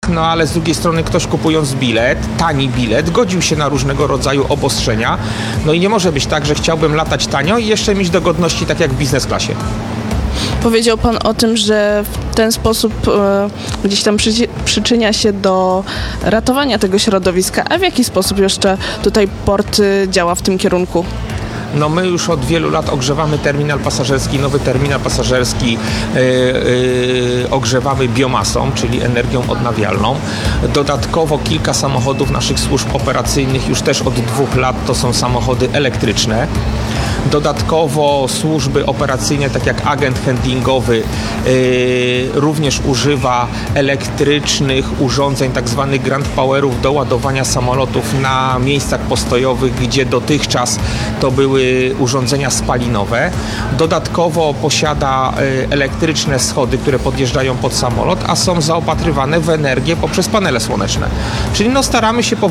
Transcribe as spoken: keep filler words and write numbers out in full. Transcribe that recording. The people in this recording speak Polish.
no ale z drugiej strony ktoś kupując bilet, tani bilet, godził się na różnego rodzaju obostrzenia. No i nie może być tak, że chciałbym latać tanio i jeszcze mieć dogodności tak jak w biznes klasie. Powiedział Pan o tym, że w ten sposób e, gdzieś tam przy, przyczynia się do ratowania tego środowiska. A w jaki sposób jeszcze tutaj port e, działa w tym kierunku? No my już od wielu lat ogrzewamy terminal pasażerski, nowy terminal pasażerski yy, yy, ogrzewamy biomasą, czyli energią odnawialną. Dodatkowo kilka samochodów naszych służb operacyjnych już też od dwóch lat to są samochody elektryczne. Dodatkowo służby operacyjne, tak jak agent handlingowy, yy, również używa elektrycznych urządzeń, tak zwanych grand powerów do ładowania samolotów na miejscach postojowych, gdzie dotychczas to były urządzenia spalinowe. Dodatkowo posiada yy, elektryczne schody, które podjeżdżają pod samolot, a są zaopatrywane w energię poprzez panele słoneczne. Czyli no staramy się